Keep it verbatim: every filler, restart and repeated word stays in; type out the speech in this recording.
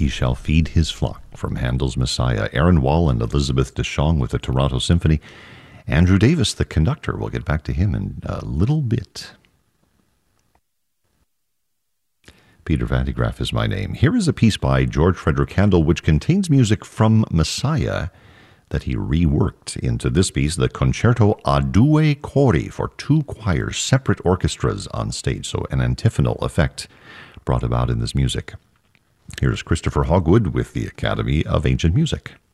He Shall Feed His Flock from Handel's Messiah. Aaron Wall and Elizabeth DeShong with the Toronto Symphony. Andrew Davis, the conductor. We'll get back to him in a little bit. Peter Van de Graaff is my name. Here is a piece by George Frederick Handel which contains music from Messiah that he reworked into this piece, the Concerto a Due Cori, for two choirs, separate orchestras on stage, so an antiphonal effect brought about in this music. Here's Christopher Hogwood with the Academy of Ancient Music.